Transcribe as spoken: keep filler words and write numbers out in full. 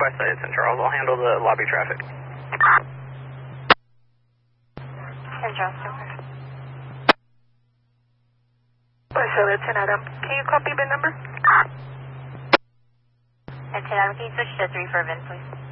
West Side Saint Charles. I'll handle the lobby traffic. Saint Charles, over. West Side Saint Adam. Can you copy bin number? And Saint Adam, can you switch to three for Vin, please?